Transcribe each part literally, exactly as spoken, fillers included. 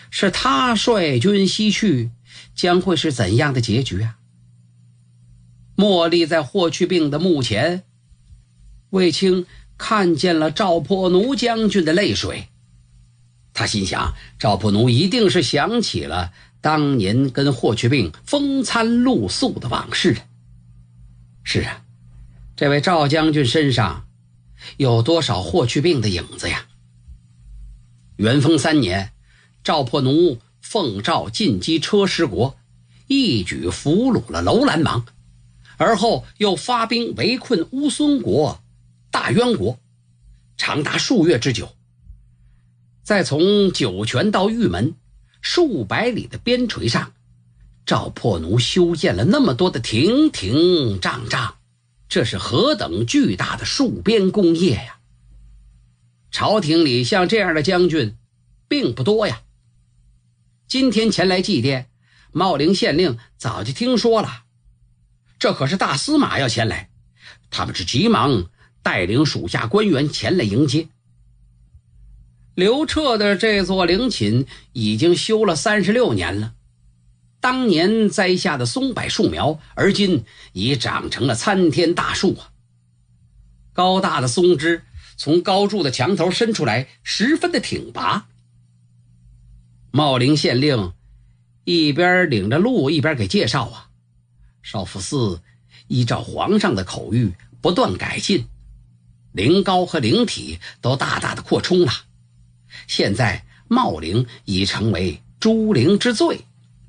是他率军西去，将会是怎样的结局啊？默立在霍去病的墓前，卫青看见了赵破奴将军的泪水。他心想，赵破奴一定是想起了当年跟霍去病风餐露宿的往事。是啊，这位赵将军身上有多少霍去病的影子呀？元丰三年，赵破奴奉诏进击车师国，一举俘虏了楼兰王，而后又发兵围困乌孙国、大渊国，长达数月之久。再从酒泉到玉门数百里的边陲上，赵破奴修建了那么多的亭亭帐帐，这是何等巨大的戍边工业呀！朝廷里像这样的将军并不多呀。今天前来祭奠，茂陵县令早就听说了，这可是大司马要前来，他们是急忙带领属下官员前来迎接。刘彻的这座陵寝已经修了三十六年了，当年栽下的松柏树苗，而今已长成了参天大树啊！高大的松枝从高筑的墙头伸出来，十分的挺拔。茂陵县令一边领着路一边给介绍啊，少府寺依照皇上的口谕不断改进，陵高和陵体都大大的扩充了。现在茂陵已成为诸陵之最。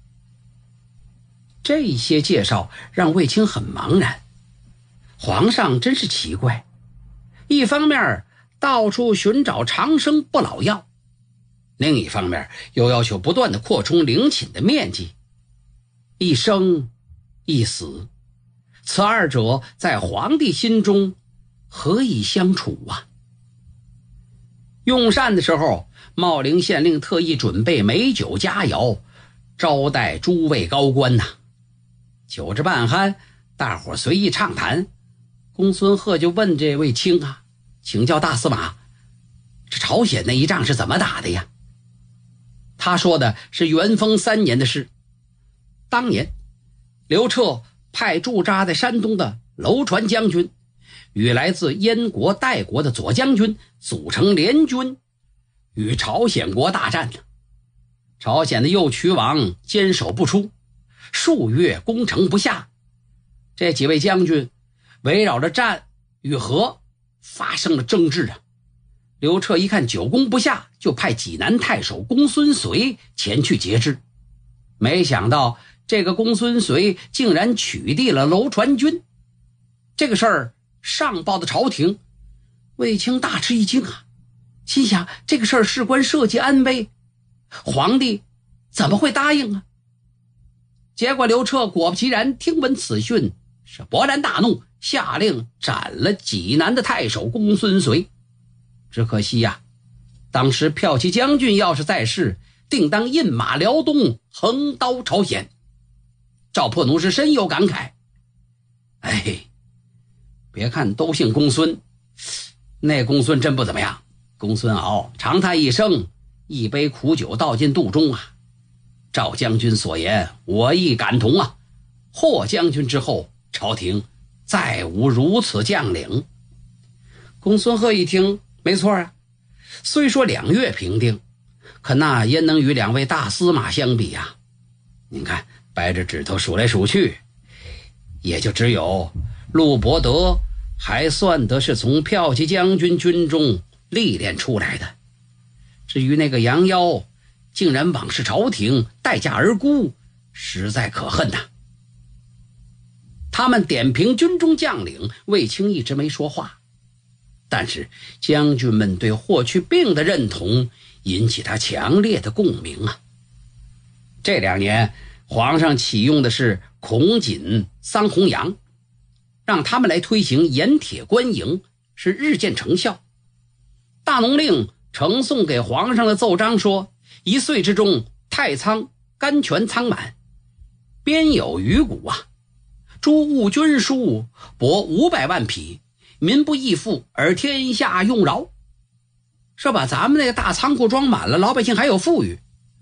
这些介绍让卫青很茫然，皇上真是奇怪，一方面到处寻找长生不老药，另一方面又要求不断的扩充陵寝的面积，一生一死，此二者在皇帝心中何以相处啊？用膳的时候，茂陵县令特意准备美酒佳肴，招待诸位高官呐、啊。酒至半酣，大伙随意畅谈，公孙贺就问这卫青啊，请教大司马，这朝鲜那一仗是怎么打的呀？他说的是元丰三年的事。当年刘彻派驻扎在山东的楼传将军与来自燕国代国的左将军组成联军，与朝鲜国大战。朝鲜的右渠王坚守不出，数月攻城不下。这几位将军围绕着战与和发生了争执啊。刘彻一看久攻不下，就派济南太守公孙绥前去节制。没想到这个公孙绥竟然取缔了楼传军。这个事儿上报的朝廷，卫青大吃一惊啊，心想这个事儿事关社稷安危，皇帝怎么会答应啊？结果刘彻果不其然听闻此讯，是勃然大怒，下令斩了济南的太守公孙绥。只可惜呀、啊，当时骠骑将军要是在世，定当印马辽东，横刀朝鲜。赵破奴是深有感慨，哎，别看都姓公孙，那公孙真不怎么样。公孙敖长叹一声，一杯苦酒倒进肚中啊。赵将军所言我亦感同啊，霍将军之后，朝廷再无如此将领。公孙贺一听，没错啊，虽说两月平定，可那焉能与两位大司马相比啊？您看掰着指头数来数去，也就只有陆伯德还算得是从骠骑将军军中历练出来的，至于那个杨妖竟然枉视朝廷，待价而沽，实在可恨呐、啊。他们点评军中将领，卫青一直没说话，但是将军们对霍去病的认同引起他强烈的共鸣啊。这两年皇上启用的是孔瑾、桑弘羊，让他们来推行盐铁官营，是日渐成效。大农令呈送给皇上的奏章说，一岁之中太仓、甘泉仓满，边有鱼谷啊，诸物军书帛五百万匹，民不义富而天下用饶。说把咱们那个大仓库装满了，老百姓还有富裕。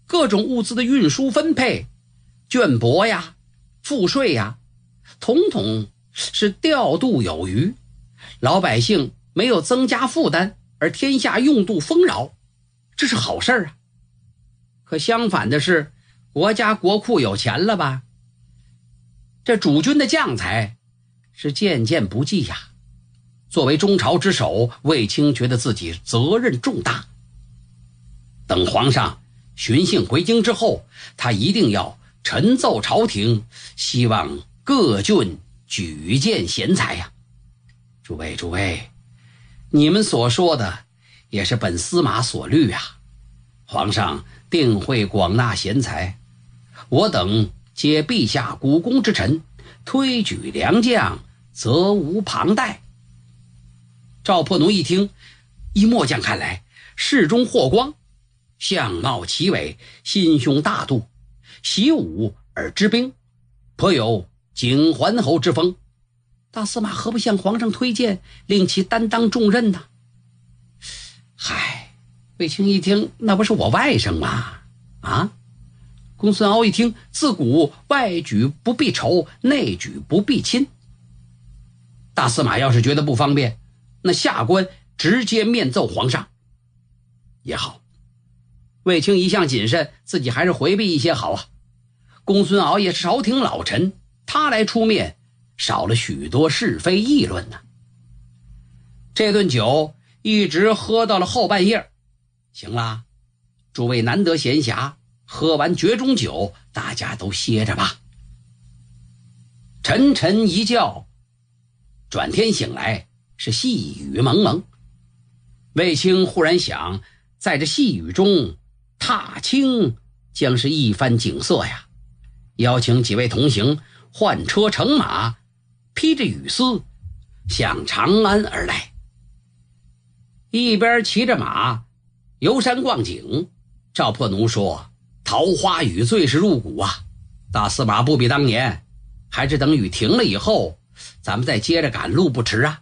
各种物资的运输分配，绢帛呀、赋税呀，统统是调度有余，老百姓没有增加负担，而天下用度丰饶，这是好事啊。可相反的是，国家国库有钱了吧，这主军的将才是渐渐不济呀。作为中朝之首，卫青觉得自己责任重大。等皇上巡幸回京之后，他一定要陈奏朝廷，希望各郡举荐贤才呀。诸位诸位，你们所说的也是本司马所虑啊，皇上定会广纳贤才，我等皆陛下股肱之臣，推举良将，责无旁贷。赵破奴一听，依末将看来，世中霍光，相貌奇伟，心胸大度，习武而知兵，颇有景桓侯之风。大司马何不向皇上推荐，令其担当重任呢？嗨，卫青一听，那不是我外甥吗？啊！公孙敖一听，自古外举不避仇，内举不避亲。大司马要是觉得不方便，那下官直接面奏皇上也好。卫青一向谨慎，自己还是回避一些好啊。公孙敖也是朝廷老臣，他来出面，少了许多是非议论呢。这顿酒一直喝到了后半夜，行啦，诸位难得闲暇，喝完绝中酒，大家都歇着吧。沉沉一觉，转天醒来是细雨蒙蒙。卫青忽然想，在这细雨中踏青将是一番景色呀，邀请几位同行换车乘马，披着雨丝向长安而来。一边骑着马游山逛景，赵破奴说：桃花雨最是入骨啊，大司马不比当年，还是等雨停了以后，咱们再接着赶路不迟啊。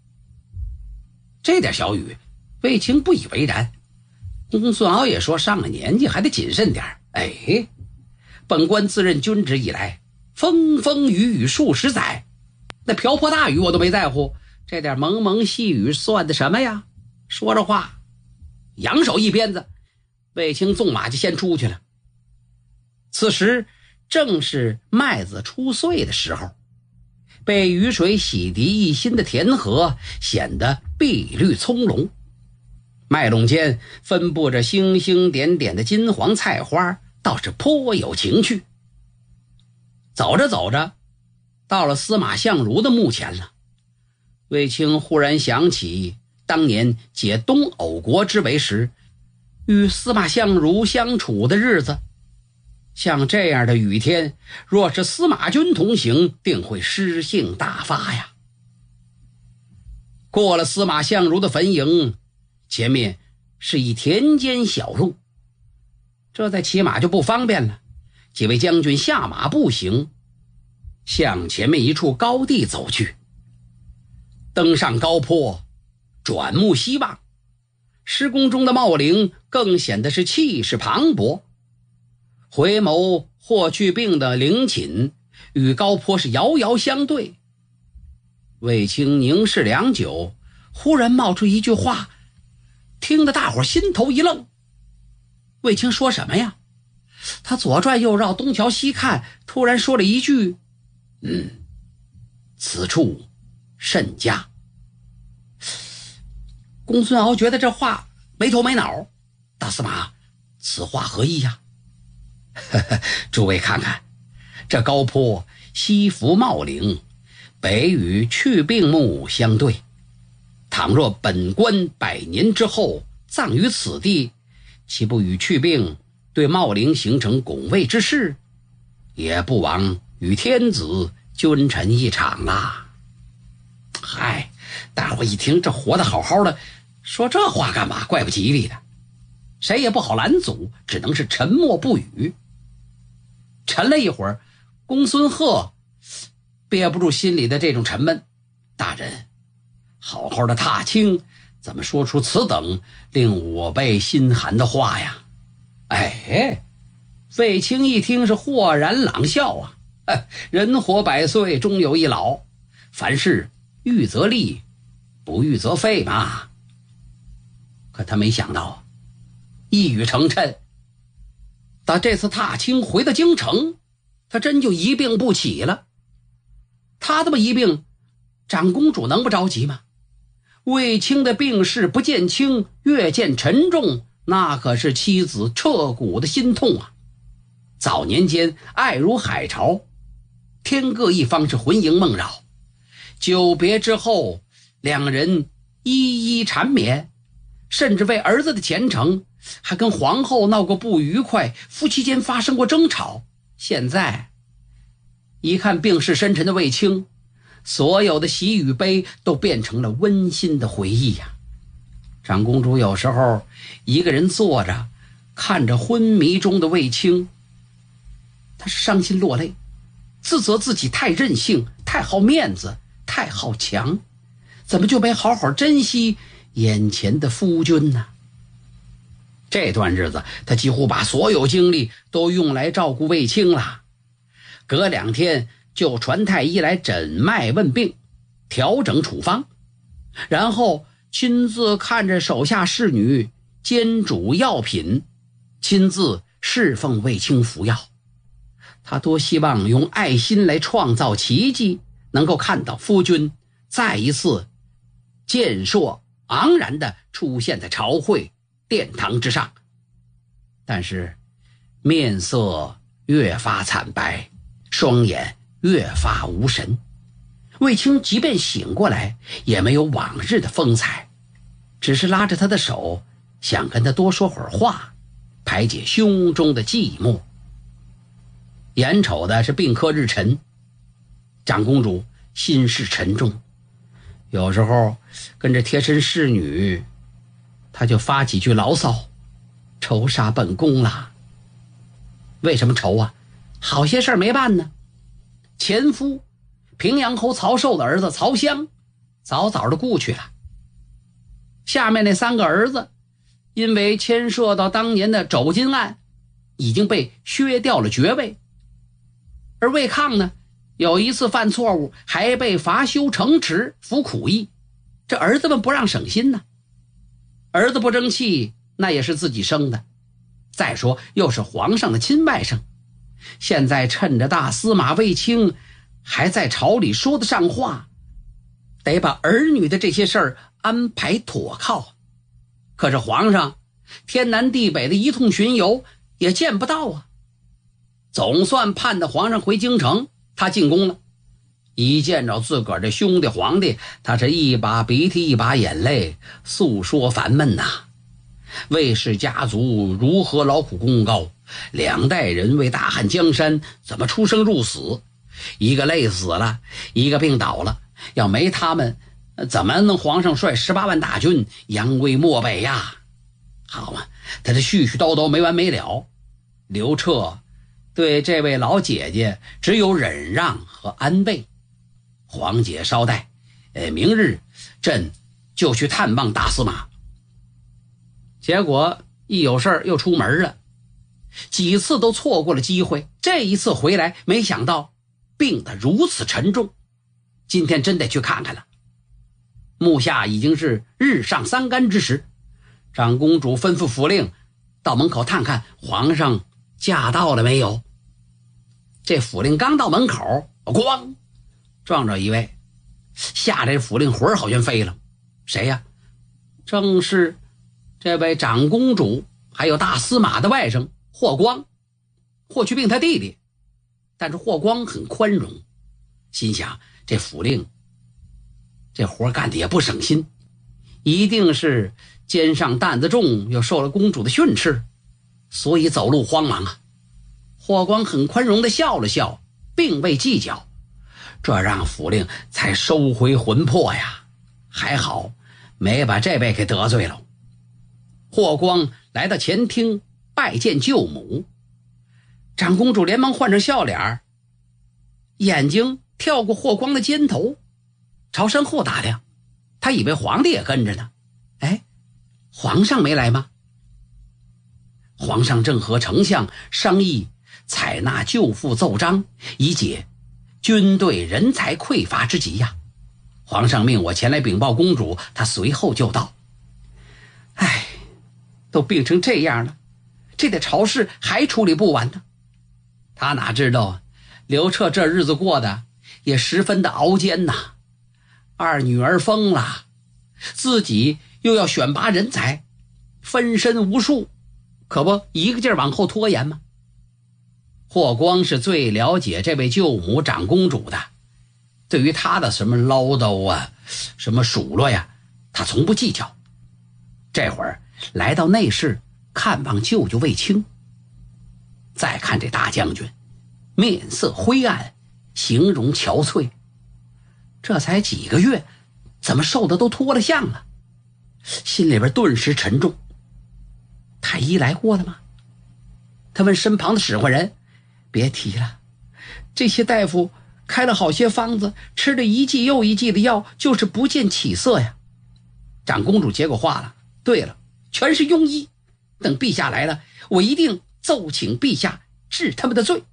这点小雨，卫青不以为然。公孙敖也说，上了年纪还得谨慎点。哎，本官自任军职以来，风风雨雨数十载，那瓢泼大雨我都没在乎，这点蒙蒙细雨算的什么呀？说着话，扬手一鞭子，卫青纵马就先出去了。此时正是麦子出穗的时候，被雨水洗涤一新的田河显得碧绿葱茏，麦垄间分布着星星点点的金黄菜花，倒是颇有情趣。走着走着，到了司马相如的墓前了。卫青忽然想起当年解东偶国之围时，与司马相如相处的日子。像这样的雨天，若是司马军同行，定会诗兴大发呀。过了司马相如的坟茔，前面是一田间小路，这再骑马就不方便了。几位将军下马步行，向前面一处高地走去。登上高坡，转目西望，施工中的茂陵更显得是气势磅礴。回眸霍去病的陵寝与高坡是遥遥相对。卫青凝视良久，忽然冒出一句话，听得大伙心头一愣。卫青说什么呀？他左转右绕，东瞧西看，突然说了一句：嗯，此处甚佳。公孙敖觉得这话没头没脑，大司马，此话何意呀？诸位看看，这高坡西伏茂陵，北与去病墓相对，倘若本官百年之后葬于此地，岂不与去病对茂陵形成拱卫之势，也不枉与天子君臣一场啊。嗨，大伙一听，这活得好好的，说这话干嘛？怪不吉利的。谁也不好拦阻，只能是沉默不语。沉了一会儿，公孙贺憋不住心里的这种沉闷，大人，好好的踏青，怎么说出此等令我辈心寒的话呀？哎， 卫青一听是豁然朗笑啊，人活百岁终有一老，凡事预则立，不预则废嘛。可他没想到一语成谶，他这次踏青回到京城，他真就一病不起了。他这么一病，长公主能不着急吗？卫青的病势不见轻，越见沉重，那可是妻子彻骨的心痛啊。早年间爱如海潮，天各一方，是魂萦梦绕。久别之后，两人依依缠绵，甚至为儿子的前程还跟皇后闹过不愉快，夫妻间发生过争吵。现在一看病势深沉的卫青，所有的喜与悲都变成了温馨的回忆呀。长公主有时候一个人坐着，看着昏迷中的卫青，她是伤心落泪，自责自己太任性，太好面子，太好强，怎么就没好好珍惜眼前的夫君呢？这段日子他几乎把所有精力都用来照顾卫青了，隔两天就传太医来诊脉问病，调整处方，然后亲自看着手下侍女煎煮药品，亲自侍奉卫青服药。他多希望用爱心来创造奇迹，能够看到夫君再一次健硕昂然地出现在朝会殿堂之上。但是面色越发惨白，双眼越发无神，卫青即便醒过来也没有往日的风采，只是拉着他的手想跟他多说会儿话，排解胸中的寂寞。眼瞅的是病科日沉，长公主心事沉重，有时候跟着贴身侍女，她就发几句牢骚，愁杀本宫了。为什么愁啊？好些事儿没办呢。前夫平阳侯曹寿的儿子曹襄早早的故去了，下面那三个儿子因为牵涉到当年的肘金案，已经被削掉了爵位。而卫抗呢，有一次犯错误，还被罚修城池，服苦役。这儿子们不让省心呢。儿子不争气，那也是自己生的，再说又是皇上的亲外甥，现在趁着大司马卫青还在朝里说得上话，得把儿女的这些事儿安排妥靠。可是皇上天南地北的一通巡游也见不到啊。总算盼得皇上回京城，他进宫了。一见着自个儿这兄弟皇帝，他是一把鼻涕一把眼泪，诉说烦闷呐、啊。卫氏家族如何劳苦功高，两代人为大汉江山怎么出生入死，一个累死了，一个病倒了，要没他们，怎么能皇上率十八万大军扬威漠北呀？好嘛，他这絮絮叨叨没完没了。刘彻对这位老姐姐只有忍让和安慰。皇姐稍待，呃，明日朕就去探望大司马。结果一有事儿又出门了，几次都错过了机会。这一次回来，没想到病得如此沉重，今天真得去看看了。目下已经是日上三竿之时，长公主吩咐府令到门口探看皇上驾到了没有。这府令刚到门口，咣撞着一位，吓得府令魂儿好像飞了。谁呀？正是这位长公主还有大司马的外甥霍光，霍去病他弟弟。但是霍光很宽容，心想这府令这活干的也不省心，一定是肩上担子重，又受了公主的训斥，所以走路慌忙啊。霍光很宽容地笑了笑，并未计较，这让府令才收回魂魄呀。还好没把这位给得罪了。霍光来到前厅拜见舅母，长公主连忙换上笑脸，眼睛跳过霍光的肩头，朝身后打量，他以为皇帝也跟着呢。哎，皇上没来吗？ 皇上正和丞相商议采纳舅父奏章，以解军队人才匮乏之急呀。皇上命我前来禀报公主，她随后就到。唉，都病成这样了，这点朝事还处理不完呢。他哪知道刘彻这日子过得也十分的熬煎呐。二女儿疯了，自己又要选拔人才，分身无数，可不一个劲儿往后拖延吗？霍光是最了解这位舅母长公主的，对于她的什么唠叨啊，什么数落呀，他从不计较。这会儿来到内室看望舅舅卫青，再看这大将军面色灰暗，形容憔悴，这才几个月，怎么瘦的都脱了相了？心里边顿时沉重。太医来过了吗？他问身旁的使唤人，别提了，这些大夫开了好些方子，吃了一剂又一剂的药，就是不见起色呀。长公主接过话了，对了，全是庸医，等陛下来了，我一定奏请陛下治他们的罪。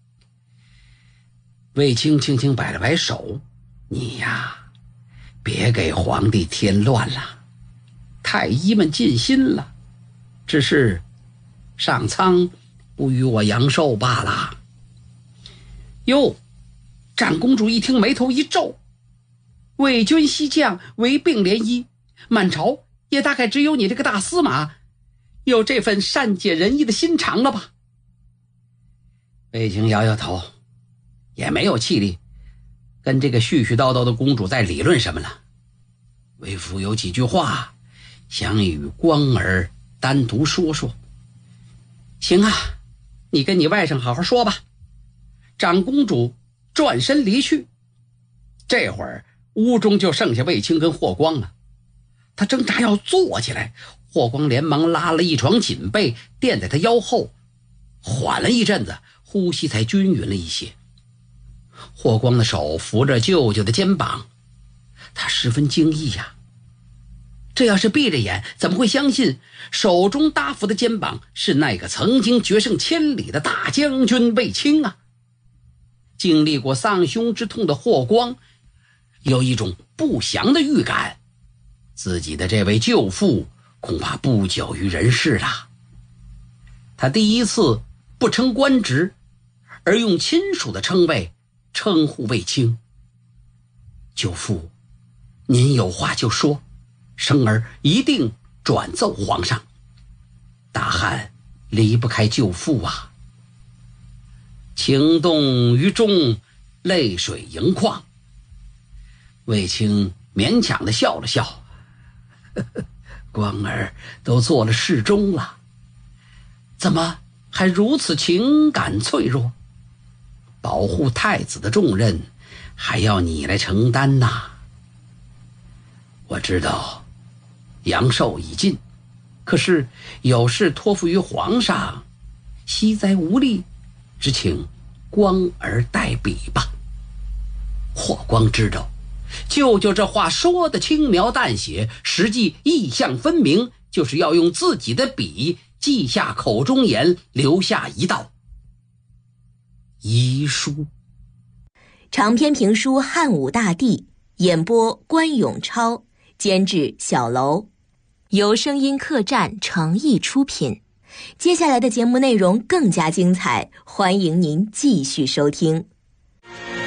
卫青轻轻摆了摆手，你呀，别给皇帝添乱了，太医们尽心了，只是上苍不与我阳寿罢了。哟，长公主一听眉头一皱，伪军西将为病联医，满朝也大概只有你这个大司马有这份善解人意的心肠了吧？卫青摇摇头，也没有气力跟这个絮絮叨叨的公主再理论什么了。为父有几句话想与光儿单独说说。行啊，你跟你外甥好好说吧。长公主转身离去，这会儿屋中就剩下卫青跟霍光了。他挣扎要坐起来，霍光连忙拉了一床锦被垫在他腰后，缓了一阵子，呼吸才均匀了一些。霍光的手扶着舅舅的肩膀，他十分惊异呀。这要是闭着眼，怎么会相信手中搭扶的肩膀是那个曾经决胜千里的大将军卫青啊？经历过丧兄之痛的霍光有一种不祥的预感，自己的这位舅父恐怕不久于人世了。他第一次不称官职，而用亲属的称谓称呼卫青。舅父，您有话就说，生儿一定转奏皇上。大汉离不开舅父啊。情动于中，泪水盈眶。卫青勉强地笑了笑，呵呵，光儿都做了侍中了，怎么还如此情感脆弱？保护太子的重任还要你来承担呐。我知道阳寿已尽，可是有事托付于皇上，惜哉无力，只请光儿代笔吧。霍光知道舅舅这话说的轻描淡写，实际意象分明，就是要用自己的笔记下口中言，留下一道遗书。 长篇评书《汉武大帝》，演播关永超，监制小楼，由声音客栈诚意出品。接下来的节目内容更加精彩，欢迎您继续收听。